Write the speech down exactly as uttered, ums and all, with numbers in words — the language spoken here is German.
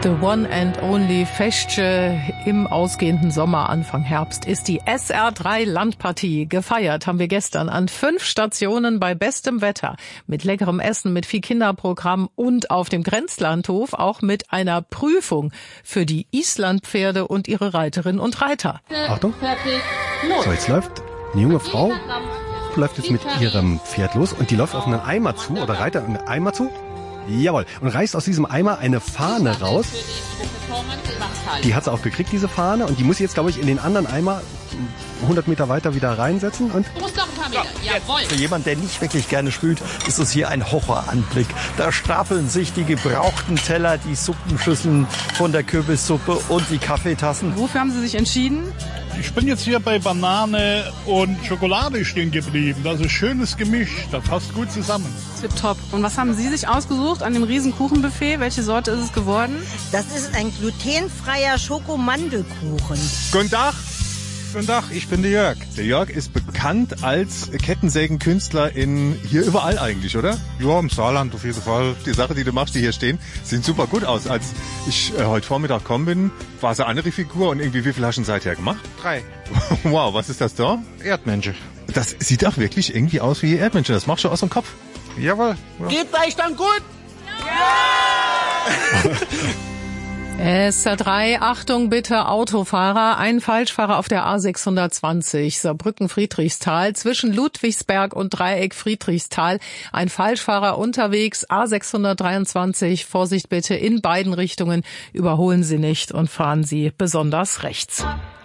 The one and only Festsche im ausgehenden Sommer, Anfang Herbst ist die S R drei Landpartie. Gefeiert haben wir gestern an fünf Stationen bei bestem Wetter. Mit leckerem Essen, mit viel Kinderprogramm und auf dem Grenzlandhof auch mit einer Prüfung für die Islandpferde und ihre Reiterinnen und Reiter. Achtung. So, jetzt läuft eine junge Frau, läuft jetzt mit ihrem Pferd los und die läuft auf einen Eimer zu oder reitet auf einen Eimer zu. Jawohl. Und reißt aus diesem Eimer eine Fahne raus. Die hat sie auch gekriegt, diese Fahne. Und die muss sie jetzt, glaube ich, in den anderen Eimer hundert Meter weiter wieder reinsetzen. Und Du musst noch ein paar Meter. Jawohl. Für jemanden, der nicht wirklich gerne spült, ist es hier ein Horroranblick. Da stapeln sich die gebrauchten Teller, die Suppenschüsseln von der Kürbissuppe und die Kaffeetassen. Wofür haben Sie sich entschieden? Ich bin jetzt hier bei Banane und Schokolade stehen geblieben. Das ist schönes Gemisch, das passt gut zusammen. Tipptopp. Und was haben Sie sich ausgesucht an dem riesen Kuchenbuffet? Welche Sorte ist es geworden? Das ist ein glutenfreier Schokomandelkuchen. Guten Tag. Guten Tag, ich bin der Jörg. Der Jörg ist bekannt als Kettensägenkünstler in hier überall eigentlich, oder? Ja, im Saarland auf jeden Fall. Die Sachen, die du machst, die hier stehen, sehen super gut aus. Als ich äh, heute Vormittag gekommen bin, war es eine andere Figur und irgendwie wie viel hast du seither gemacht? Drei. Wow, was ist das da? Erdmännchen. Das sieht auch wirklich irgendwie aus wie Erdmännchen. Das machst du aus dem Kopf. Jawohl. Ja. Gebt euch dann gut. S R drei, Achtung bitte Autofahrer, ein Falschfahrer auf der A sechshundertzwanzig, Saarbrücken-Friedrichsthal, zwischen Ludwigsberg und Dreieck Friedrichsthal. Ein Falschfahrer unterwegs, A sechshundertdreiundzwanzig, Vorsicht bitte in beiden Richtungen, überholen Sie nicht und fahren Sie besonders rechts.